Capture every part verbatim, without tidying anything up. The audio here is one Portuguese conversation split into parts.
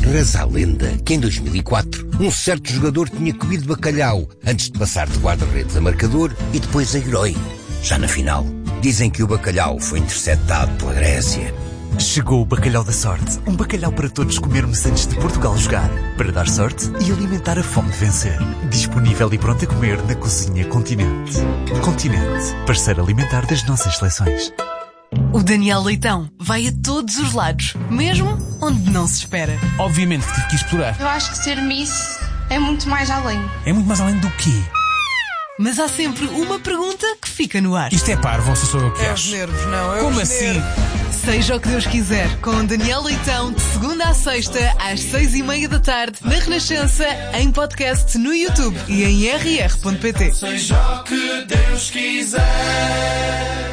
Reza a lenda que em dois mil e quatro um certo jogador tinha comido bacalhau antes de passar de guarda-redes a marcador e depois a herói. Já na final, dizem que o bacalhau foi interceptado pela Grécia. Chegou o bacalhau da sorte. Um bacalhau para todos comermos antes de Portugal jogar. Para dar sorte e alimentar a fome de vencer. Disponível e pronto a comer na Cozinha Continente. Continente, parceiro alimentar das nossas seleções. O Daniel Leitão vai a todos os lados, mesmo onde não se espera. Obviamente que tive que explorar. Eu acho que ser Miss é muito mais além. É muito mais além do quê? Mas há sempre uma pergunta que fica no ar. Isto é parvo ou sou eu que É acho? os nervos, não. É Como os assim? nervos. Seja o que Deus quiser, com Daniel Leitão, de segunda à sexta, às seis e meia da tarde, na Renascença, em podcast no YouTube e em r r ponto p t. Seja o que Deus quiser.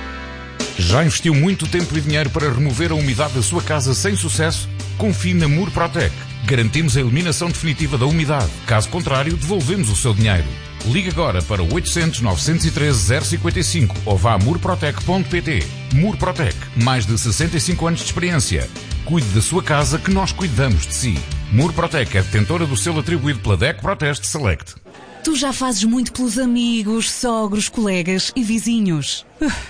Já investiu muito tempo e dinheiro para remover a umidade da sua casa sem sucesso? Confie na Murprotec. Garantimos a eliminação definitiva da umidade. Caso contrário, devolvemos o seu dinheiro. Ligue agora para oitocentos, novecentos e treze, zero cinquenta e cinco ou vá a murprotec ponto p t. Murprotec, mais de sessenta e cinco anos de experiência. Cuide da sua casa que nós cuidamos de si. Murprotec é detentora do selo atribuído pela D E C Proteste Select. Tu já fazes muito pelos amigos, sogros, colegas e vizinhos.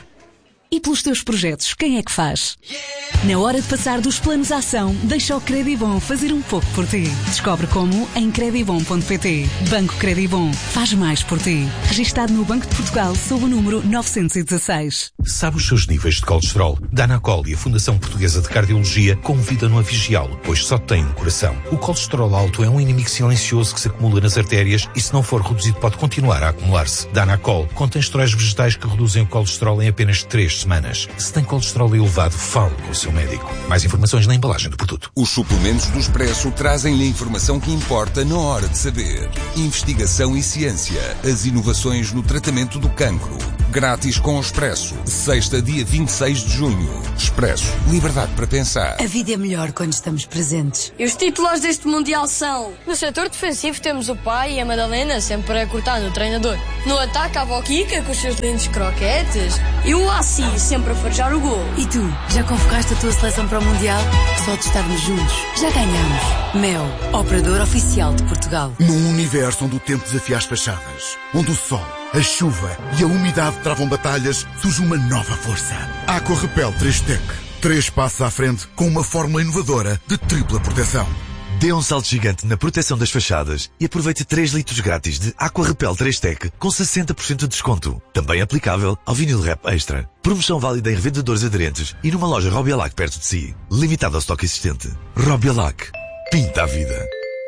E pelos teus projetos, quem é que faz? Na hora de passar dos planos à ação, deixa o Credibom fazer um pouco por ti. Descobre como em credibom ponto p t. Banco Credibom. Faz mais por ti. Registado no Banco de Portugal sob o número novecentos e dezasseis. Sabe os seus níveis de colesterol? Danacol e a Fundação Portuguesa de Cardiologia convidam-no a vigiá-lo, pois só tem um coração. O colesterol alto é um inimigo silencioso que se acumula nas artérias e, se não for reduzido, pode continuar a acumular-se. Danacol contém esteróis vegetais que reduzem o colesterol em apenas três semanas. Se tem colesterol elevado, fale com o seu médico. Mais informações na embalagem do produto. Os suplementos do Expresso trazem-lhe a informação que importa na hora de saber. Investigação e ciência. As inovações no tratamento do cancro. Grátis com o Expresso. Sexta, dia vinte e seis de junho. Expresso. Liberdade para pensar. A vida é melhor quando estamos presentes. E os titulares deste Mundial são... No setor defensivo temos o pai e a Madalena sempre a cortar no treinador. No ataque a Boquica com os seus lindos croquetes. E o Assi sempre a farejar o gol. E tu, já convocaste a tua seleção para o Mundial? Só de estarmos juntos, já ganhamos. Mel, operador oficial de Portugal. Num universo onde o tempo desafia as fachadas, onde o sol, a chuva e a umidade travam batalhas, surge uma nova força. Aqua Repel três Tech. Três passos à frente com uma fórmula inovadora de tripla proteção. Dê um salto gigante na proteção das fachadas e aproveite três litros grátis de Aqua Repel três Tech com sessenta por cento de desconto. Também aplicável ao vinil Rap Extra. Promoção válida em revendedores aderentes e numa loja Robialac perto de si. Limitado ao estoque existente. Robialac. Pinta a vida.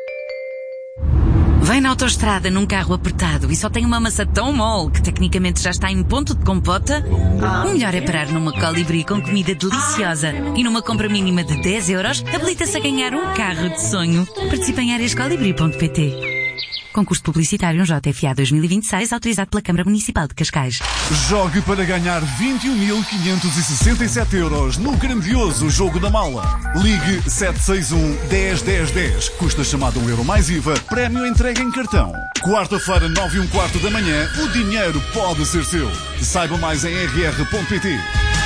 Vem na autoestrada num carro apertado e só tem uma massa tão mole que tecnicamente já está em ponto de compota? O melhor é parar numa Colibri com comida deliciosa e numa compra mínima de dez euros habilita-se a ganhar um carro de sonho. Participe em áreas colibri ponto p t. Concurso publicitário J F A dois mil e vinte e seis, autorizado pela Câmara Municipal de Cascais. Jogue para ganhar vinte e um mil quinhentos e sessenta e sete euros no grandioso Jogo da Mala. Ligue sete seis um, dez, dez, dez. Custa chamada um euro mais I V A. Prémio entregue em cartão. Quarta-feira, nove e um quarto da manhã, o dinheiro pode ser seu. Saiba mais em r r ponto p t.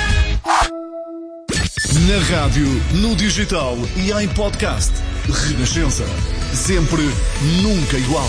Na rádio, no digital e em podcast. Renascença. Sempre, nunca igual.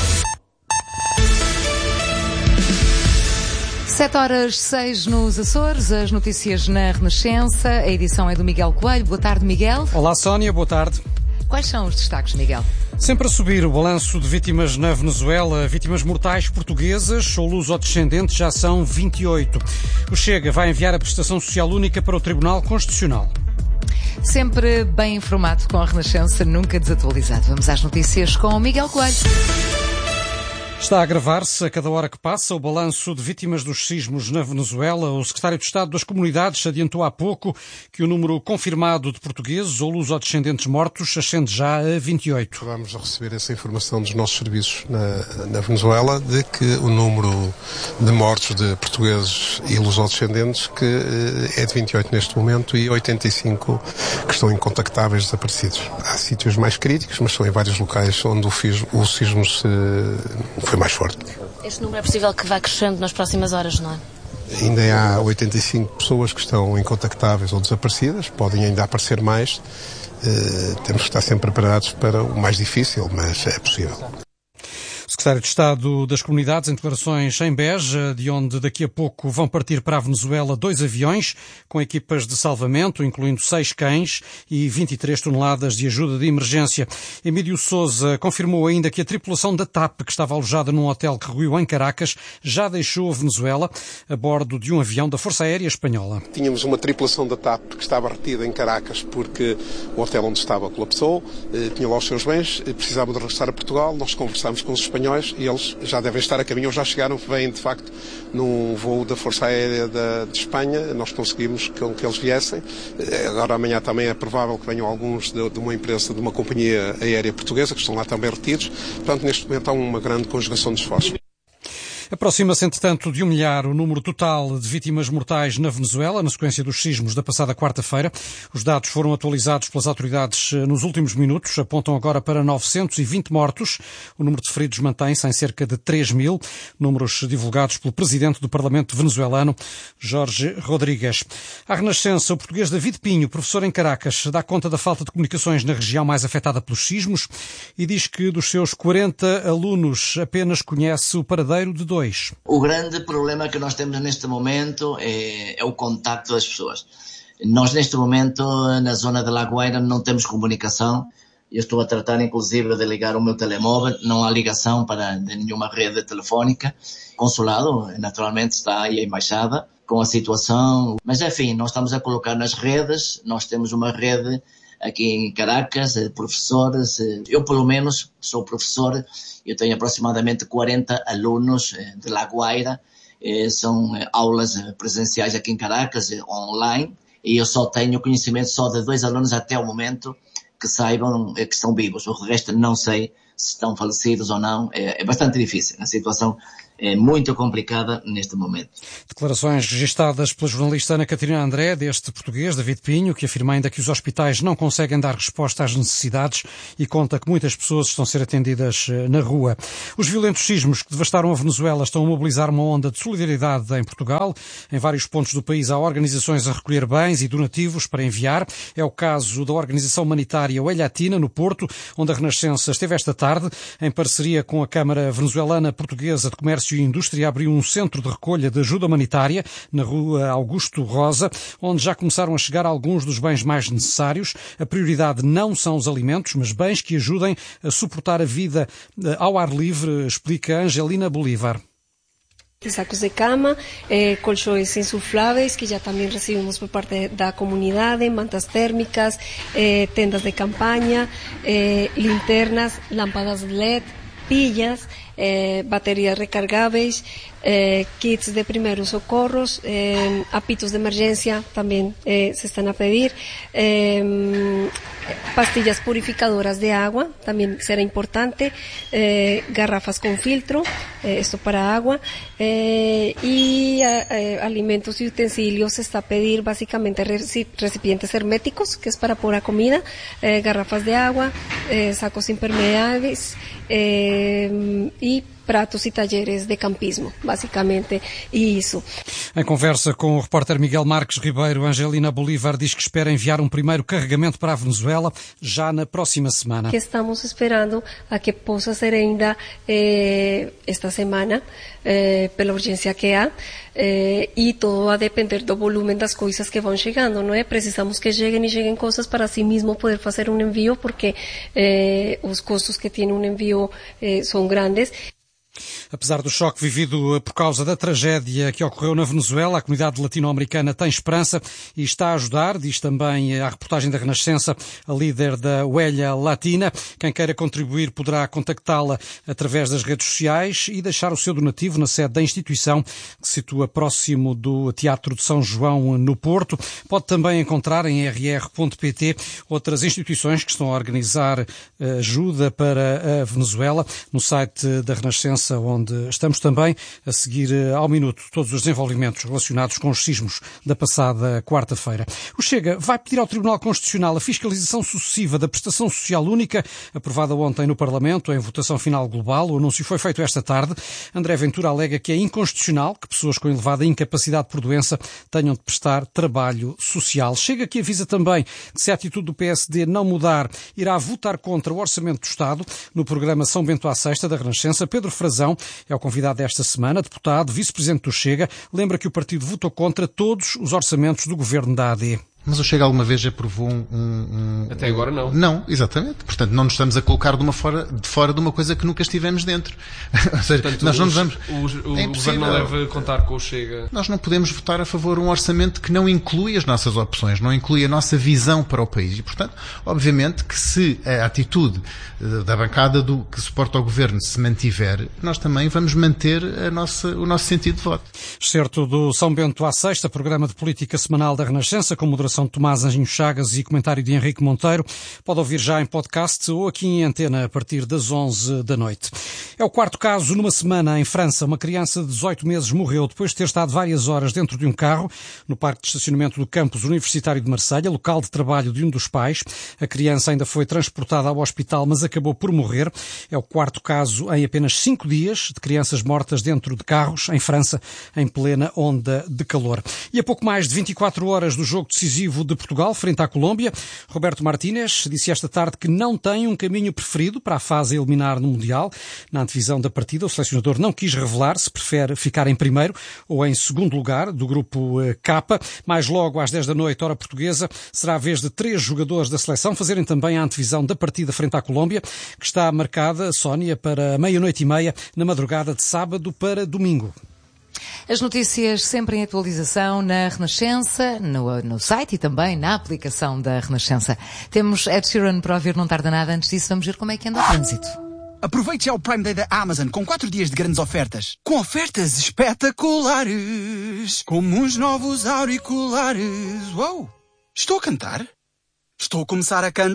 sete horas seis nos Açores, as notícias na Renascença. A edição é do Miguel Coelho. Boa tarde, Miguel. Olá, Sónia. Boa tarde. Quais são os destaques, Miguel? Sempre a subir o balanço de vítimas na Venezuela. Vítimas mortais portuguesas ou luso-descendentes já são vinte e oito. O Chega vai enviar a prestação social única para o Tribunal Constitucional. Sempre bem informado com a Renascença, nunca desatualizado. Vamos às notícias com o Miguel Coelho. Está a agravar-se a cada hora que passa o balanço de vítimas dos sismos na Venezuela. O secretário de Estado das Comunidades adiantou há pouco que o número confirmado de portugueses ou luso-descendentes mortos ascende já a vinte e oito. Vamos receber essa informação dos nossos serviços na, na Venezuela de que o número de mortos de portugueses e luso-descendentes que é de vinte e oito neste momento e oitenta e cinco que estão incontactáveis, desaparecidos. Há sítios mais críticos, mas são em vários locais onde o, fismo, o sismo se... foi mais forte. Este número é possível que vá crescendo nas próximas horas, não é? Ainda há oitenta e cinco pessoas que estão incontactáveis ou desaparecidas, podem ainda aparecer mais, temos que estar sempre preparados para o mais difícil, mas é possível. O secretário de Estado das Comunidades, em declarações em Beja, de onde daqui a pouco vão partir para a Venezuela dois aviões com equipas de salvamento, incluindo seis cães e vinte e três toneladas de ajuda de emergência. Emílio Sousa confirmou ainda que a tripulação da TAP, que estava alojada num hotel que ruiu em Caracas, já deixou a Venezuela a bordo de um avião da Força Aérea Espanhola. Tínhamos uma tripulação da TAP que estava retida em Caracas porque o hotel onde estava colapsou, tinha lá os seus bens, precisava de regressar a Portugal. Nós conversámos com os espanhóis e eles já devem estar a caminho, ou já chegaram, vêm de facto num voo da Força Aérea de, de Espanha. Nós conseguimos que, que eles viessem. Agora amanhã também é provável que venham alguns de, de uma empresa, de uma companhia aérea portuguesa, que estão lá também retidos. Portanto, neste momento há uma grande conjugação de esforços. Aproxima-se, entretanto, de humilhar o número total de vítimas mortais na Venezuela, na sequência dos sismos da passada quarta-feira. Os dados foram atualizados pelas autoridades nos últimos minutos, apontam agora para novecentos e vinte mortos. O número de feridos mantém-se em cerca de três mil, números divulgados pelo presidente do Parlamento venezuelano, Jorge Rodrigues. À Renascença, o português David Pinho, professor em Caracas, dá conta da falta de comunicações na região mais afetada pelos sismos e diz que dos seus quarenta alunos apenas conhece o paradeiro de dois. O grande problema que nós temos neste momento é, é o contacto das pessoas. Nós neste momento na zona de La Guaira não temos comunicação. Eu estou a tratar inclusive de ligar o meu telemóvel, não há ligação para de nenhuma rede telefónica. O consulado naturalmente está aí a embaixada com a situação, mas enfim, nós estamos a colocar nas redes. Nós temos uma rede aqui em Caracas, professores. Eu pelo menos sou professor. Eu tenho aproximadamente quarenta alunos de La Guaira, são aulas presenciais aqui em Caracas, online, e eu só tenho conhecimento só de dois alunos até o momento que saibam que estão vivos. O resto não sei se estão falecidos ou não. É bastante difícil, a situação é muito complicada neste momento. Declarações registadas pela jornalista Ana Catarina André, deste português, David Pinho, que afirma ainda que os hospitais não conseguem dar resposta às necessidades e conta que muitas pessoas estão a ser atendidas na rua. Os violentos sismos que devastaram a Venezuela estão a mobilizar uma onda de solidariedade em Portugal. Em vários pontos do país há organizações a recolher bens e donativos para enviar. É o caso da organização humanitária Oelhatina, no Porto, onde a Renascença esteve esta tarde, em parceria com a Câmara Venezuelana Portuguesa de Comércio e Indústria, abriu um centro de recolha de ajuda humanitária na rua Augusto Rosa, onde já começaram a chegar alguns dos bens mais necessários. A prioridade não são os alimentos, mas bens que ajudem a suportar a vida ao ar livre, explica Angelina Bolívar. Sacos de cama, eh, colchões insufláveis que já também recebemos por parte da comunidade, mantas térmicas, eh, tendas de campanha, eh, linternas, lâmpadas L E D, pilhas, eh, baterias recargáveis, eh, kits de primeiros socorros, eh, apitos de emergência também eh, se estão a pedir, eh, pastillas purificadoras de agua, también será importante, eh, garrafas con filtro, eh, esto para agua, eh, y eh, alimentos y utensilios se está a pedir básicamente recipientes herméticos, que es para pura comida, eh, garrafas de agua, eh, sacos impermeables, eh, y pratos e talleres de campismo, basicamente, e isso. Em conversa com o repórter Miguel Marques Ribeiro, Angelina Bolívar diz que espera enviar um primeiro carregamento para a Venezuela já na próxima semana. Que estamos esperando a que possa ser ainda eh, esta semana, eh, pela urgência que há, eh, e todo a depender do volume das coisas que vão chegando, não é? Precisamos que cheguem e cheguem coisas para assim mesmo poder fazer um envio, porque eh, os custos que tem um envio eh, são grandes. Apesar do choque vivido por causa da tragédia que ocorreu na Venezuela, a comunidade latino-americana tem esperança e está a ajudar, diz também a reportagem da Renascença, a líder da Huelha Latina. Quem queira contribuir poderá contactá-la através das redes sociais e deixar o seu donativo na sede da instituição, que se situa próximo do Teatro de São João, no Porto. Pode também encontrar em r r ponto p t outras instituições que estão a organizar ajuda para a Venezuela. No site da Renascença Renascença, onde estamos também a seguir ao minuto todos os desenvolvimentos relacionados com os sismos da passada quarta-feira. O Chega vai pedir ao Tribunal Constitucional a fiscalização sucessiva da prestação social única, aprovada ontem no Parlamento, em votação final global. O anúncio foi feito esta tarde. André Ventura alega que é inconstitucional que pessoas com elevada incapacidade por doença tenham de prestar trabalho social. Chega que avisa também que, se a atitude do P S D não mudar, irá votar contra o Orçamento do Estado. No programa São Bento à Sexta da Renascença, Pedro Frazão é o convidado desta semana, deputado, vice-presidente do Chega. Lembra que o partido votou contra todos os orçamentos do governo da A D. Mas o Chega alguma vez aprovou um... um Até agora não. Não, exatamente. Portanto, não nos estamos a colocar de, uma fora, de fora de uma coisa que nunca estivemos dentro. Ou seja, Portanto, nós não os, nos vamos... O, o é governo não deve contar com o Chega. Nós não podemos votar a favor de um orçamento que não inclui as nossas opções, não inclui a nossa visão para o país. E, portanto, obviamente que se a atitude da bancada do, que suporta o governo se mantiver, nós também vamos manter a nossa, o nosso sentido de voto. Excerto do São Bento à Sexta, programa de política semanal da Renascença, com moderação de Tomás Anjinho Chagas e comentário de Henrique Monteiro. Pode ouvir já em podcast ou aqui em antena a partir das onze da noite. É o quarto caso numa semana em França. Uma criança de dezoito meses morreu depois de ter estado várias horas dentro de um carro no parque de estacionamento do campus universitário de Marselha, local de trabalho de um dos pais. A criança ainda foi transportada ao hospital, mas acabou por morrer. É o quarto caso em apenas cinco dias de crianças mortas dentro de carros em França, em plena onda de calor. E a pouco mais de vinte e quatro horas do jogo decisivo de Portugal frente à Colômbia, Roberto Martínez disse esta tarde que não tem um caminho preferido para a fase a eliminar no Mundial. Na antevisão da partida, o selecionador não quis revelar se prefere ficar em primeiro ou em segundo lugar do grupo K. Mais logo, às dez da noite, hora portuguesa, será a vez de três jogadores da seleção fazerem também a antevisão da partida frente à Colômbia, que está marcada, Sónia, para meia-noite e meia, na madrugada de sábado para domingo. As notícias sempre em atualização na Renascença, no, no site e também na aplicação da Renascença. Temos Ed Sheeran para ouvir Não Tarda Nada. Antes disso, vamos ver como é que anda o trânsito. Aproveite já o Prime Day da Amazon com quatro dias de grandes ofertas. Com ofertas espetaculares, como os novos auriculares. Uou! Estou a cantar? Estou a começar a cantar.